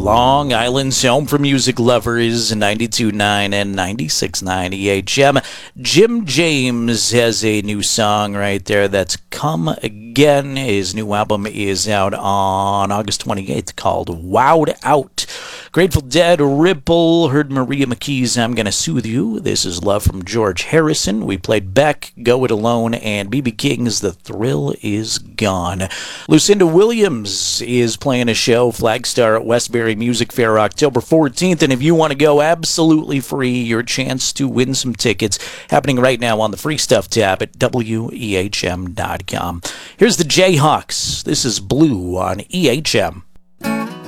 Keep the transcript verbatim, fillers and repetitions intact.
Long Island's home for music lovers, ninety-two point nine and ninety-six point nine E H M. Jim James has a new song right there that's Come Again. His new album is out on August twenty-eighth called Wowed Out. Grateful Dead, Ripple, heard Maria McKee's I'm Gonna Soothe You. This is Love from George Harrison. We played Beck, Go It Alone, and B B King's The Thrill Is Gone. Lucinda Williams is playing a show, Flagstar at Westbury Music Fair, October fourteenth, and if you want to go absolutely free, your chance to win some tickets happening right now on the Free Stuff tab at W E H M dot com. Here's the Jayhawks. This is Blue on E H M.